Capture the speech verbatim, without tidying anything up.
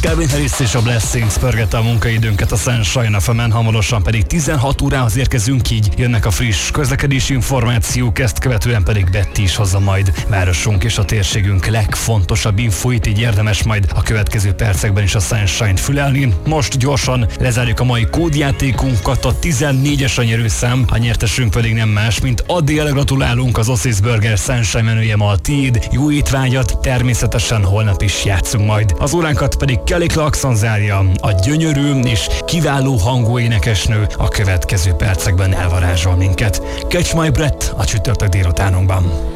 Calvin Harris és a Blessings pörgette a munkaidőnket a Sunshine ef emen, hamarosan pedig tizenhat órához érkezünk, így jönnek a friss közlekedési információk, ezt követően pedig Betty is hozza majd városunk és a térségünk legfontosabb infóit, így érdemes majd a következő percekben is a Sunshine-t fülelni. Most gyorsan lezárjuk a mai kódjátékunkat, a tizennégyes a nyerőszám, a nyertesünk pedig nem más, mint Adél. Gratulálunk, az Oasis Burger Sunshine menüje ma a tiéd, jó étvágyat, természetesen holnap is játszunk majd. Az óránkat pedig Kelly Clarkson zárja, a gyönyörű és kiváló hangú énekesnő a következő percekben elvarázsol minket. Catch My Breath a csütörtök délutánunkban.